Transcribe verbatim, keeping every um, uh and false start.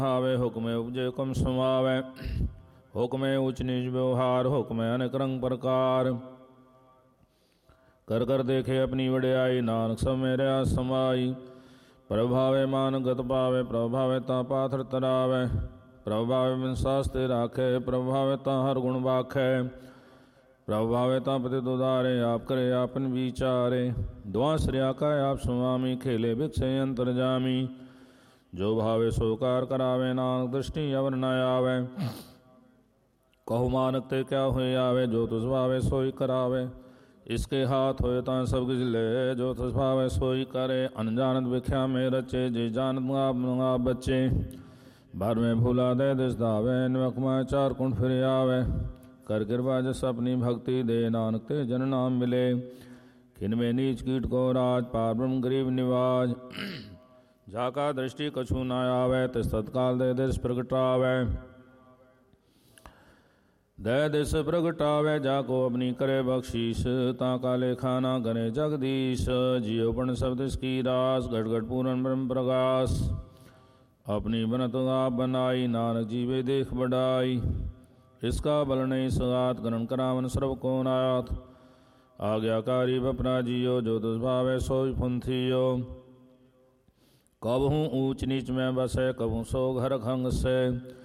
हावे हुक्मे उपजे हुक्म समावे, हुक्मे ऊंच नीच व्यवहार, हुक्मे अनेक रंग प्रकार। कर कर देखे अपनी वड्याई, नानक सब मेरे समाई। प्रभावे मान गत पावे, प्रभावे ता पाथर तरावे। प्रभावे बिन सास्ते राखे, प्रभावे ता हर गुण बाखे। प्रभावे ता पति दुधारे, आप करे आपन विचारे। दुआ श्रिया का आप स्वामी, खेले भिक्षे अंतर जामी। जो भावे सो कार करावे, नानक दृष्टि अवर न आवे। कहु मानक ते क्या हुए आवे, जो तुझ भावे सोई करावे। इसके हाथ होए ता सब किछ ले, जो तुझ भावे सोई करे। अनजानत विख्या में रचे, जे जानत आप आप बच्चे। भर में भूला दे दिस दावे, निमक में चार कुंड फिर आवे। कर कृपा जस अपनी भक्ति दे, नानक ते जन नाम मिले। खिन में नीच कीट को राज, पार ब्रह्म गरीब निवाज। जाका दृष्टि कछु न आवे, तिस तत्काल दे दिस प्रगटावे। दे दिस प्रगटावे, जाको अपनी करे बख्शीश। ताका लेखा ना करे जगदीश, जियो पण शब्द इसकी रास। घट घट पूरन ब्रह्म प्रकाश, अपनी बनत आप बनाई। नानक जीवे देख बढ़ाई, इसका बल नहीं सगात। गणन करावन सर्व को नाथ, आज्ञाकारी बपना जियो। जो दुष भावे सोई फुंथियो, कब हूँ ऊंच नीच में बसे, कबूँ सो घर खंग से।